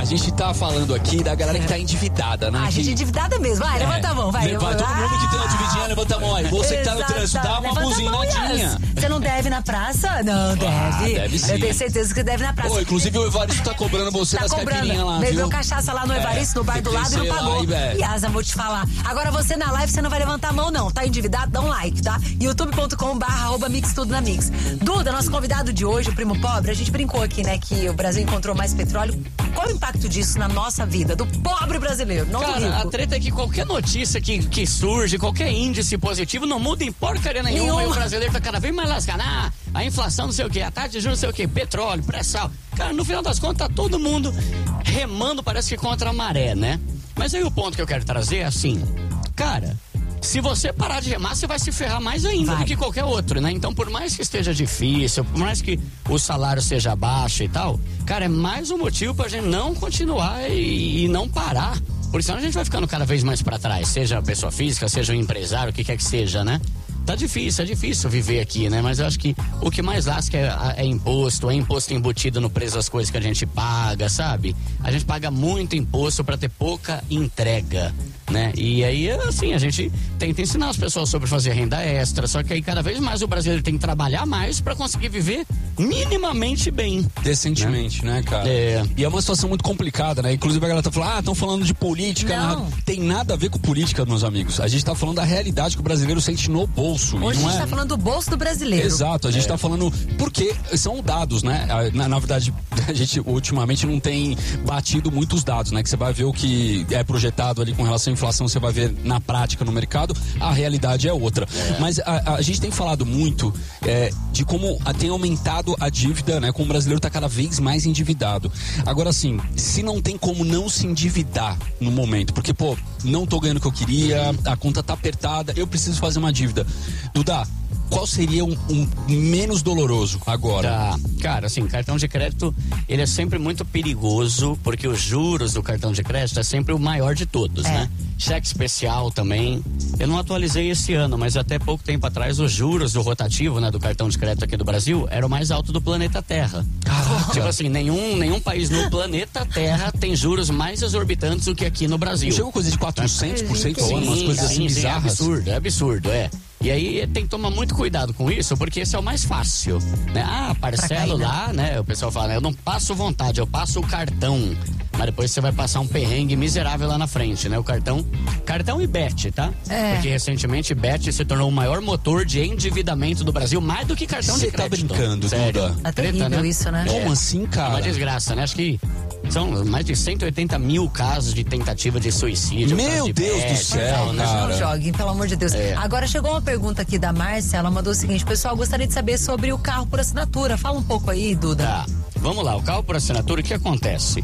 gente tá falando aqui da galera que tá endividada, né? A gente é endividada mesmo. Vai, levanta a mão, vai. Todo mundo que tem uma dividinha, levanta a mão aí. Você que tá no trânsito, dá uma buzinadinha. Você não deve na praça? Não, deve. Deve sim. Eu tenho certeza que deve na praça. Pô, inclusive o Evaristo tá cobrando você das caipirinhas lá, Bebeu viu? cachaça lá no Evaristo, no bar do lado, e não pagou. E Asa, vou te falar. Agora você na live, você não vai levantar a mão, não. Tá endividado? Dá um like, tá? youtube.com/mix tudo na Mix. Duda, nosso convidado de hoje, o Primo Pobre, a gente brincou aqui, né, que o Brasil encontrou mais petróleo. Qual o impacto disso na nossa vida, do pobre brasileiro, não do rico? Cara, a treta é que qualquer notícia que surge, qualquer índice positivo, não muda em porcaria nenhuma. E o brasileiro tá cada vez mais lascado. A inflação não sei o quê, a taxa de juros não sei o quê, petróleo, pré-sal. Cara, no final das contas, tá todo mundo remando, parece que contra a maré, né? Mas aí o ponto que eu quero trazer é assim, cara, se você parar de remar, você vai se ferrar mais ainda do que qualquer outro, né? Então, por mais que esteja difícil, por mais que o salário seja baixo e tal, cara, é mais um motivo pra gente não continuar e não parar. Porque senão a gente vai ficando cada vez mais pra trás, seja a pessoa física, seja o empresário, o que quer que seja, né? Tá difícil, é difícil viver aqui, né? Mas eu acho que o que mais lasca é imposto embutido no preço das coisas que a gente paga, sabe? A gente paga muito imposto pra ter pouca entrega, né? E aí, assim, a gente tenta ensinar as pessoas sobre fazer renda extra, só que aí cada vez mais o brasileiro tem que trabalhar mais pra conseguir viver minimamente bem. Decentemente, né, cara? E é uma situação muito complicada, né? Inclusive a galera tá falando, estão falando de política. Não tem nada a ver com política, meus amigos. A gente tá falando da realidade que o brasileiro sente no bolso. Hoje a gente tá falando do bolso do brasileiro. Exato, a gente tá falando, porque são dados, né? Na verdade, a gente ultimamente não tem batido muitos dados, né? Que você vai ver o que é projetado ali com relação à inflação, você vai ver na prática no mercado, a realidade é outra. Mas a gente tem falado muito de como tem aumentado a dívida, né? Como o brasileiro tá cada vez mais endividado. Agora, assim, se não tem como não se endividar no momento, porque, pô, não tô ganhando o que eu queria, a conta tá apertada, eu preciso fazer uma dívida. Duda, qual seria um menos doloroso agora? Tá. Cara, assim, cartão de crédito, ele é sempre muito perigoso, porque os juros do cartão de crédito é sempre o maior de todos, né? Cheque especial também. Eu não atualizei esse ano, mas até pouco tempo atrás os juros do rotativo, né, do cartão de crédito aqui do Brasil, era o mais alto do planeta Terra. Tipo assim, nenhum país no planeta Terra tem juros mais exorbitantes do que aqui no Brasil. Chegou coisa de 400% ao ano, umas coisas assim bizarras. É absurdo. E aí tem que tomar muito cuidado com isso, porque esse é o mais fácil, né? Parcelo lá, né? O pessoal fala, eu não passo vontade, eu passo o cartão. Mas depois você vai passar um perrengue miserável lá na frente, né? O cartão e Bet, tá? Porque recentemente Bet se tornou o maior motor de endividamento do Brasil, mais do que cartão de crédito. Você tá brincando, Duda? É terrível isso, né? Como assim, cara? É uma desgraça, né? Acho que são mais de 180 mil casos de tentativa de suicídio. Meu Deus do céu, cara. Não joguem, pelo amor de Deus. Agora chegou uma pergunta aqui da Márcia, ela mandou o seguinte, pessoal, gostaria de saber sobre o carro por assinatura. Fala um pouco aí, Duda. Tá, vamos lá, o carro por assinatura, o que acontece?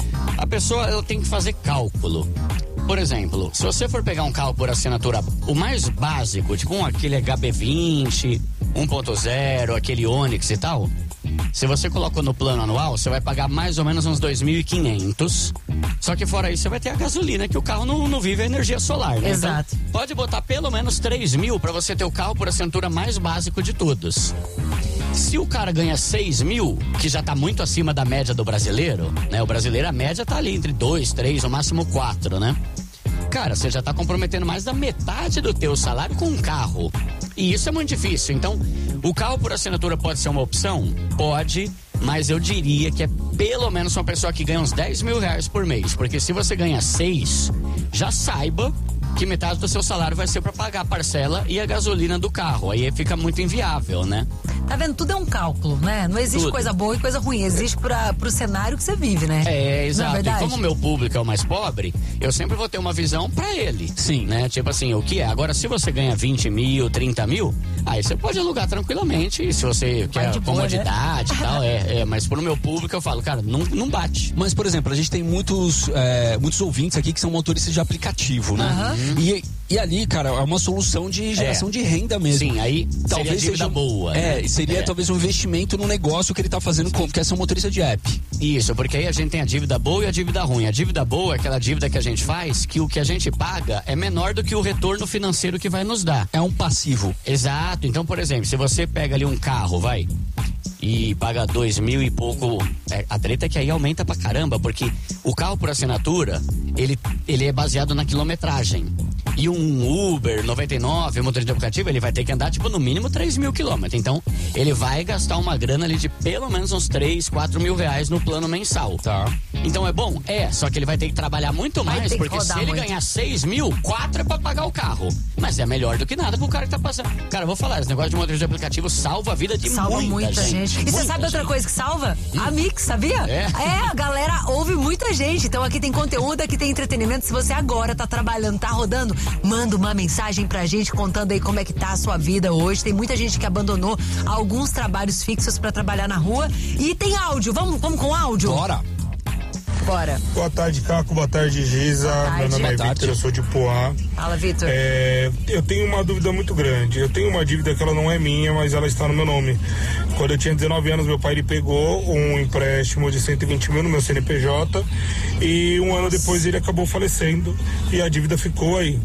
A pessoa, ela tem que fazer cálculo. Por exemplo, se você for pegar um carro por assinatura, o mais básico, tipo aquele HB20, 1.0, aquele Onix e tal, se você colocou no plano anual, você vai pagar mais ou menos uns 2.500. Só que fora isso, você vai ter a gasolina, que o carro não vive a energia solar, né? Exato. Então, pode botar pelo menos 3.000 para você ter o carro por assinatura mais básico de todos. Se o cara ganha 6.000, que já tá muito acima da média do brasileiro, né? O brasileiro, a média tá ali entre 2, 3, no máximo 4, né? Cara, você já tá comprometendo mais da metade do teu salário com um carro. E isso é muito difícil. Então, o carro por assinatura pode ser uma opção? Pode, mas eu diria que é pelo menos uma pessoa que ganha uns 10 mil reais por mês. Porque se você ganha 6, já saiba que metade do seu salário vai ser para pagar a parcela e a gasolina do carro. Aí fica muito inviável, né? Tá vendo? Tudo é um cálculo, né? Não existe coisa boa e coisa ruim. Existe pro cenário que você vive, né? Exato. E como o meu público é o mais pobre, eu sempre vou ter uma visão pra ele. Sim. Né? Tipo assim, o que é? Agora, se você ganha 20 mil, 30 mil, aí você pode alugar tranquilamente. Se você quer comodidade e tal, mas pro meu público eu falo, cara, não bate. Mas, por exemplo, a gente tem muitos ouvintes aqui que são motoristas de aplicativo, né? E ali, cara, é uma solução de geração de renda mesmo. Sim, aí talvez seja boa. Seria talvez um investimento no negócio que ele tá fazendo, que é ser um motorista de app. Isso, porque aí a gente tem a dívida boa e a dívida ruim. A dívida boa é aquela dívida que a gente faz, que o que a gente paga é menor do que o retorno financeiro que vai nos dar. É um passivo. Exato. Então, por exemplo, se você pega ali um carro, e paga 2.000 e pouco. A treta é que aí aumenta pra caramba, porque o carro por assinatura, ele é baseado na quilometragem. E um Uber 99, motorista de aplicativo, ele vai ter que andar tipo no mínimo 3.000 quilômetros. Então, ele vai gastar uma grana ali de pelo menos uns 3, 4 mil reais no plano mensal. Tá. Então é bom? Só que ele vai ter que trabalhar muito mais, porque se ele ganhar 6 mil, 4 é pra pagar o carro. Mas é melhor do que nada pro cara que tá passando. Cara, eu vou falar, esse negócio de motorista de aplicativo salva a vida de muita gente. E você sabe outra coisa que salva? A Mix, sabia? A galera ouve muita gente. Então aqui tem conteúdo, aqui tem entretenimento. Se você agora tá trabalhando, tá rodando, manda uma mensagem pra gente contando aí como é que tá a sua vida hoje. Tem muita gente que abandonou alguns trabalhos fixos pra trabalhar na rua. E tem áudio. Vamos com áudio? Bora. Boa tarde, Caco. Boa tarde, Giza. Meu nome é Vitor, eu sou de Poá. Fala, Vitor. Eu tenho uma dúvida muito grande. Eu tenho uma dívida que ela não é minha, mas ela está no meu nome. Quando eu tinha 19 anos, meu pai ele pegou um empréstimo de 120 mil no meu CNPJ e um ano depois ele acabou falecendo e a dívida ficou aí.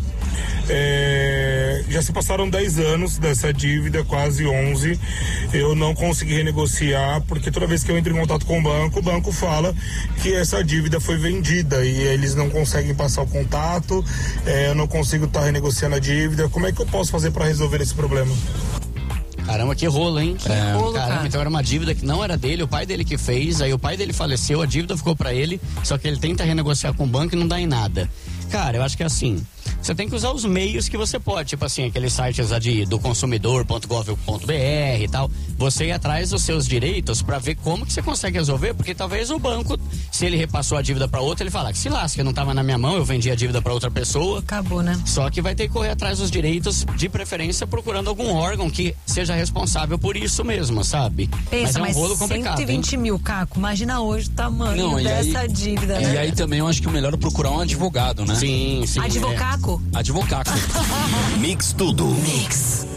Já se passaram 10 anos dessa dívida, quase 11. Eu não consegui renegociar, porque toda vez que eu entro em contato com o banco fala que essa dívida foi vendida e eles não conseguem passar o contato. Eu não consigo estar renegociando a dívida. Como é que eu posso fazer para resolver esse problema? Caramba, que rolo, hein? Caramba, então era uma dívida que não era dele, o pai dele que fez, aí o pai dele faleceu, a dívida ficou pra ele, só que ele tenta renegociar com o banco e não dá em nada. Cara, eu acho que é assim, você tem que usar os meios que você pode, tipo assim, aqueles sites do consumidor.gov.br e tal, você ir atrás dos seus direitos pra ver como que você consegue resolver, porque talvez o banco, se ele repassou a dívida pra outra, ele fala que se lasca, não tava na minha mão, eu vendi a dívida pra outra pessoa. Acabou, né? Só que vai ter que correr atrás dos direitos, de preferência procurando algum órgão que seja responsável por isso mesmo, sabe? Pensa, mas é um rolo complicado, 120 mil, Caco, imagina hoje o tamanho dessa dívida, né? E aí também eu acho que o melhor é procurar um advogado, né? Sim. Advocaco? Advocaco. Mix Tudo. Mix.